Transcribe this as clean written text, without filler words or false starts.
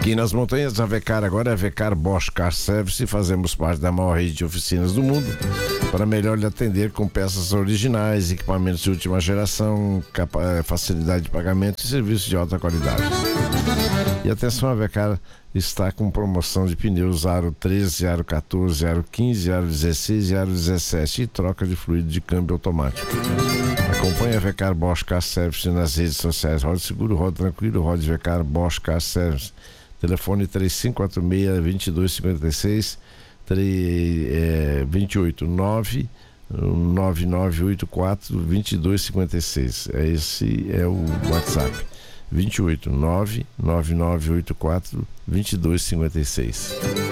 Aqui nas montanhas da Vecar agora é a Vecar Bosch Car Service e fazemos parte da maior rede de oficinas do mundo para melhor lhe atender com peças originais, equipamentos de última geração, facilidade de pagamento e serviços de alta qualidade. E atenção, a Vecar está com promoção de pneus aro 13, aro 14, aro 15, aro 16 e aro 17 e troca de fluido de câmbio automático. Acompanhe a Vecar Bosch Car Service nas redes sociais. Rode seguro, rode tranquilo, rode Vecar Bosch Car Service. Telefone 3546-2256, 289-9984-2256. Esse é o WhatsApp. 289-9984-2256.